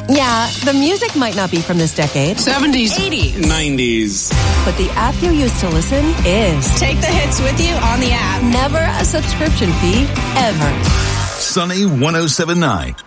Yeah, the music might not be from this decade. 70s, 80s, 90s. But the app you use to listen is. Take the hits with you on the app. Never a subscription fee, ever. Sunny 107.9.